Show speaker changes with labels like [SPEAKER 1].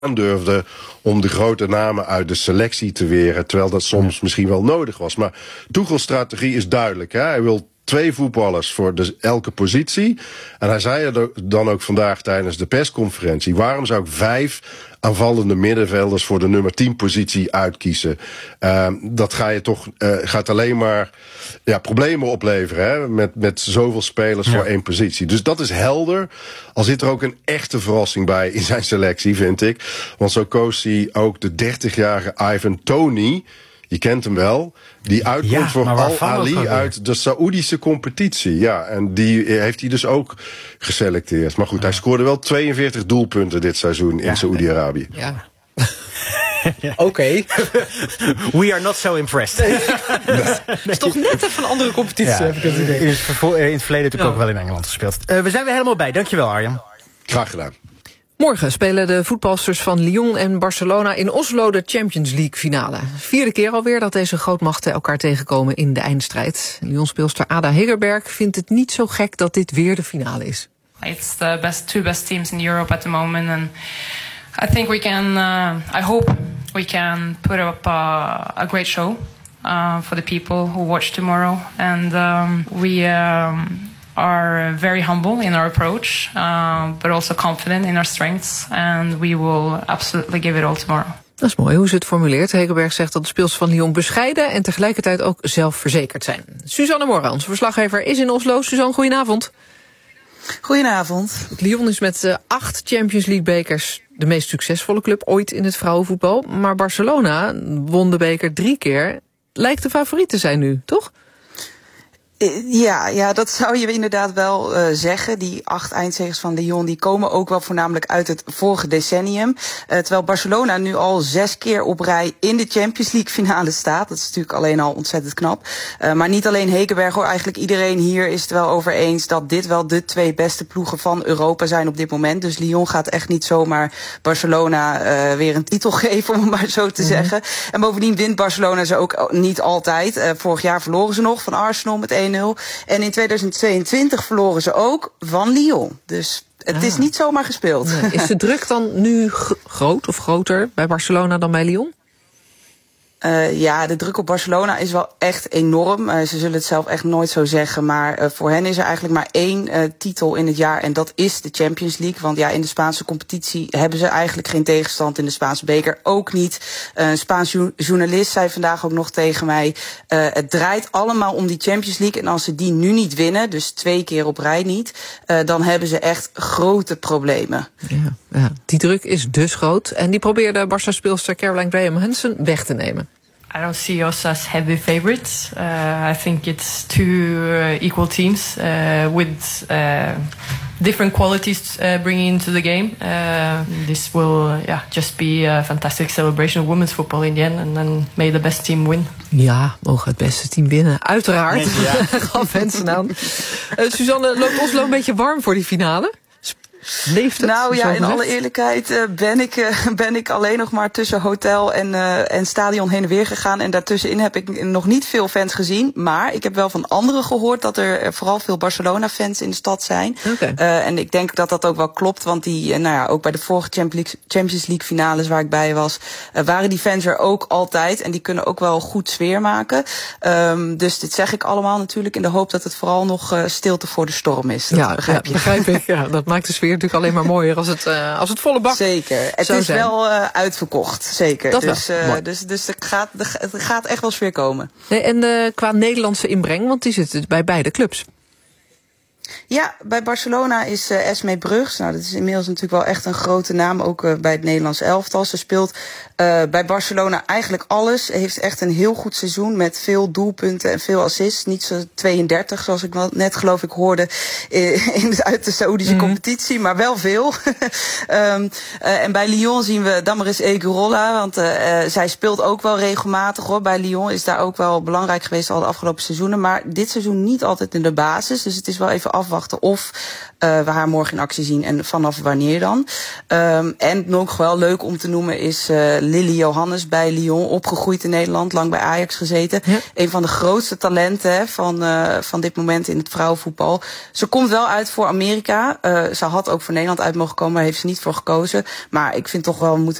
[SPEAKER 1] aandurfde om de grote namen uit de selectie te weren, terwijl dat soms misschien wel nodig was. Maar Tuchel's strategie is duidelijk. Hè? Hij wil 2 voetballers voor elke positie. En hij zei er dan ook vandaag tijdens de persconferentie: waarom zou ik 5 aanvallende middenvelders voor de nummer 10 positie uitkiezen? Dat gaat alleen maar problemen opleveren, hè? Met zoveel spelers voor 1 positie. Dus dat is helder. Al zit er ook een echte verrassing bij in zijn selectie, vind ik. Want zo koos hij ook de 30-jarige Ivan Toney. Je kent hem wel. Die uitkomt voor Al-Ali uit de Saoedische competitie. Ja, en die heeft hij dus ook geselecteerd. Maar goed, hij scoorde wel 42 doelpunten dit seizoen in Saoedi-Arabië.
[SPEAKER 2] Ja. Oké.
[SPEAKER 3] We are not so impressed.
[SPEAKER 2] Het is toch net even een andere competitie, heb ik het idee.
[SPEAKER 3] In het verleden natuurlijk ook wel in Engeland gespeeld. We zijn weer helemaal bij. Dankjewel, Arjan.
[SPEAKER 1] Graag gedaan.
[SPEAKER 2] Morgen spelen de voetbalsters van Lyon en Barcelona in Oslo de Champions League finale. 4e keer alweer dat deze grootmachten elkaar tegenkomen in de eindstrijd. Lyon-speelster Ada Hegerberg vindt het niet zo gek dat dit weer de finale is.
[SPEAKER 4] It's the two best teams in Europe at the moment, and I think we can. I hope we can put up a great show for the people who watch tomorrow, and we are very humble in our approach, but also confident in our strengths, and we will absolutely give it all tomorrow.
[SPEAKER 2] Dat is mooi hoe ze het formuleert. Hegerberg zegt dat de speelsters van Lyon bescheiden en tegelijkertijd ook zelfverzekerd zijn. Suzanne Morra, onze verslaggever, is in Oslo. Suzanne, goedenavond.
[SPEAKER 5] Goedenavond.
[SPEAKER 2] Lyon is met 8 Champions League bekers de meest succesvolle club ooit in het vrouwenvoetbal. Maar Barcelona won de beker 3 keer. Lijkt de favoriet te zijn nu, toch?
[SPEAKER 5] Ja, dat zou je inderdaad wel zeggen. Die 8 eindzegers van Lyon die komen ook wel voornamelijk uit het vorige decennium. Terwijl Barcelona nu al 6 keer op rij in de Champions League finale staat. Dat is natuurlijk alleen al ontzettend knap. Maar niet alleen Hegerberg hoor. Eigenlijk iedereen hier is het wel over eens dat dit wel de 2 beste ploegen van Europa zijn op dit moment. Dus Lyon gaat echt niet zomaar Barcelona weer een titel geven, om het maar zo te zeggen. En bovendien wint Barcelona ze ook niet altijd. Vorig jaar verloren ze nog van Arsenal met 1-0. En in 2022 verloren ze ook van Lyon. Dus het is niet zomaar gespeeld.
[SPEAKER 2] Nee. Is de druk dan nu groot of groter bij Barcelona dan bij Lyon?
[SPEAKER 5] Ja, de druk op Barcelona is wel echt enorm. Ze zullen het zelf echt nooit zo zeggen. Maar voor hen is er eigenlijk maar 1 titel in het jaar. En dat is de Champions League. Want ja, in de Spaanse competitie hebben ze eigenlijk geen tegenstand. In de Spaanse beker ook niet. Een Spaans journalist zei vandaag ook nog tegen mij: het draait allemaal om die Champions League. En als ze die nu niet winnen, dus 2 keer op rij niet, dan hebben ze echt grote problemen.
[SPEAKER 2] Ja, die druk is dus groot. En die probeerde Barca-speelster Caroline Graham-Hansen weg te nemen.
[SPEAKER 4] I don't see us as heavy favorites. I think it's 2 equal teams with different qualities bringing into the game. This will just be a fantastic celebration of women's football in the end. And then may the best team win.
[SPEAKER 2] Ja, mogen het beste team winnen. Uiteraard. Gaf Hansen aan. Suzanne, loopt Oslo een beetje warm voor die finale? Leeft het?
[SPEAKER 5] Nou ja, in alle eerlijkheid ben ik alleen nog maar tussen hotel en stadion heen en weer gegaan. En daartussenin heb ik nog niet veel fans gezien. Maar ik heb wel van anderen gehoord dat er vooral veel Barcelona-fans in de stad zijn. Okay. En ik denk dat dat ook wel klopt. Want die, ook bij de vorige Champions League finales waar ik bij was, waren die fans er ook altijd. En die kunnen ook wel goed sfeer maken. Dus dit zeg ik allemaal natuurlijk in de hoop dat het vooral nog stilte voor de storm is. Dat begrijp je.
[SPEAKER 2] Begrijp ik. Ja, dat maakt de sfeer natuurlijk alleen maar mooier als het volle bak.
[SPEAKER 5] Zeker. Het is zijn. Wel uitverkocht. Zeker.
[SPEAKER 2] Dat
[SPEAKER 5] dus er gaat echt wel sfeer komen.
[SPEAKER 2] Nee, en qua Nederlandse inbreng, want die zit bij beide clubs.
[SPEAKER 5] Ja, bij Barcelona is Esmee Brugs. Nou, dat is inmiddels natuurlijk wel echt een grote naam, ook bij het Nederlands elftal. Ze speelt bij Barcelona eigenlijk alles. Heeft echt een heel goed seizoen met veel doelpunten en veel assists. Niet zo 32, zoals ik net geloof ik hoorde uit de Saoedische competitie, maar wel veel. En bij Lyon zien we Damaris Egurola, want zij speelt ook wel regelmatig hoor. Bij Lyon is daar ook wel belangrijk geweest al de afgelopen seizoenen. Maar dit seizoen niet altijd in de basis, dus het is wel even afwachten of we haar morgen in actie zien en vanaf wanneer dan. En nog wel leuk om te noemen is Lily Johannes bij Lyon, opgegroeid in Nederland, lang bij Ajax gezeten. Ja. Een van de grootste talenten van dit moment in het vrouwenvoetbal. Ze komt wel uit voor Amerika. Ze had ook voor Nederland uit mogen komen, maar heeft ze niet voor gekozen. Maar ik vind toch wel, we moeten